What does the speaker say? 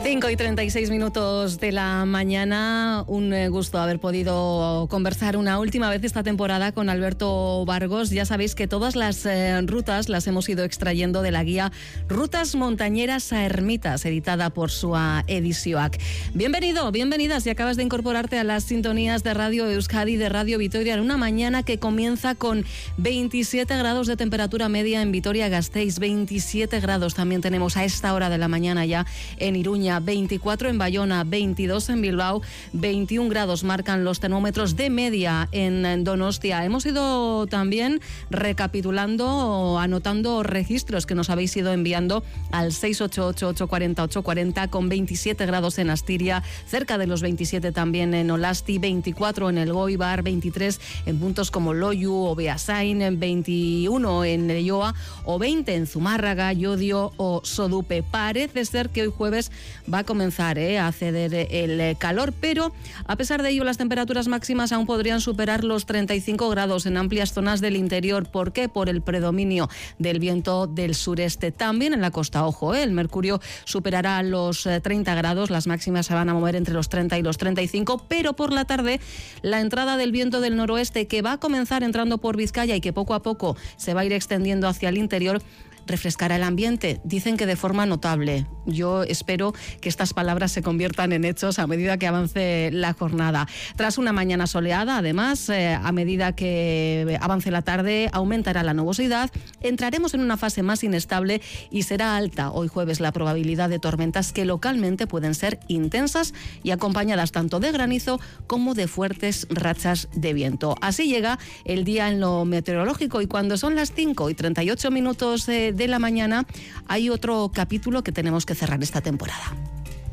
5:36 de la mañana. Un gusto haber podido conversar una última vez esta temporada con Alberto Vargos. Ya sabéis que todas las rutas las hemos ido extrayendo de la guía Rutas Montañeras a Ermitas, editada por Sua Edisioak. Bienvenido, bienvenida si acabas de incorporarte a las sintonías de Radio Euskadi, de Radio Vitoria, en una mañana que comienza con 27 grados de temperatura media en Vitoria-Gasteiz, 27 grados también tenemos a esta hora de la mañana ya en Iruña, 24 en Bayona, 22 en Bilbao, 21 grados marcan los termómetros de media en Donostia. Hemos ido también recapitulando, anotando registros que nos habéis ido enviando al 688-840-840, con 27 grados en Astiria, cerca de los 27 también en Olasti, 24 en el Goibar, 23 en puntos como Loiu o Beasain, 21 en Leioa o 20 en Zumárraga, Llodio o Sodupe. Parece ser que hoy jueves va a comenzar a ceder el calor, pero a pesar de ello las temperaturas máximas aún podrían superar los 35 grados en amplias zonas del interior. ¿Por qué? Por el predominio del viento del sureste. También en la costa, ojo, el mercurio superará los 30 grados, las máximas se van a mover entre los 30 y los 35, pero por la tarde la entrada del viento del noroeste, que va a comenzar entrando por Vizcaya y que poco a poco se va a ir extendiendo hacia el interior, refrescará el ambiente, dicen que de forma notable. Yo espero que estas palabras se conviertan en hechos a medida que avance la jornada. Tras una mañana soleada, además, a medida que avance la tarde, aumentará la nubosidad, entraremos en una fase más inestable y será alta hoy jueves la probabilidad de tormentas que localmente pueden ser intensas y acompañadas tanto de granizo como de fuertes rachas de viento. Así llega el día en lo meteorológico, y cuando son las 5:38 de la mañana hay otro capítulo que tenemos que cerrar esta temporada.